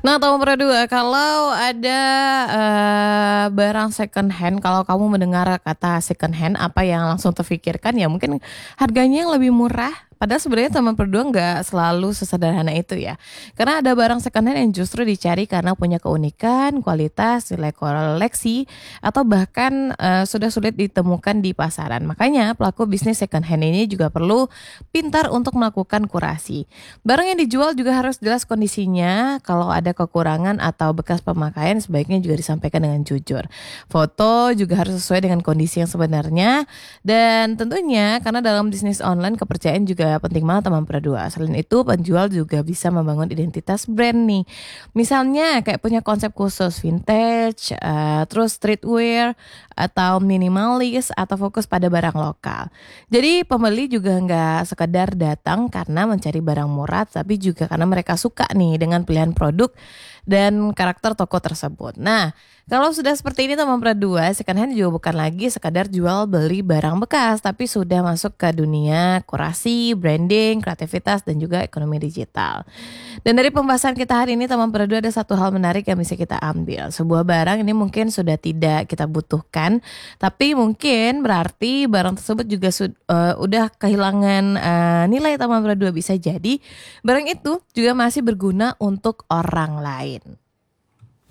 Nah, tahun kedua, kalau ada barang second hand, kalau kamu mendengar kata second hand, apa yang langsung terfikirkan? Ya mungkin harganya yang lebih murah. Padahal sebenarnya teman berdua nggak selalu sesederhana itu ya. Karena ada barang second hand yang justru dicari karena punya keunikan, kualitas, nilai koleksi, atau bahkan sudah sulit ditemukan di pasaran. Makanya pelaku bisnis second hand ini juga perlu pintar untuk melakukan kurasi. Barang yang dijual juga harus jelas kondisinya. Kalau ada kekurangan atau bekas pemakaian sebaiknya juga disampaikan dengan jujur. Foto juga harus sesuai dengan kondisi yang sebenarnya. Dan tentunya karena dalam bisnis online kepercayaan juga penting banget teman berdua. Selain itu penjual juga bisa membangun identitas brand nih. Misalnya kayak punya konsep khusus vintage, terus streetwear atau minimalis atau fokus pada barang lokal. Jadi pembeli juga nggak sekedar datang karena mencari barang murah, tapi juga karena mereka suka nih dengan pilihan produk dan karakter toko tersebut. Nah, kalau sudah seperti ini teman berdua, second hand juga bukan lagi sekadar jual beli barang bekas, tapi sudah masuk ke dunia kurasi, branding, kreativitas, dan juga ekonomi digital. Dan dari pembahasan kita hari ini teman berdua ada satu hal menarik yang bisa kita ambil. Sebuah barang ini mungkin sudah tidak kita butuhkan, tapi mungkin berarti barang tersebut juga udah kehilangan nilai teman berdua. Bisa jadi barang itu juga masih berguna untuk orang lain.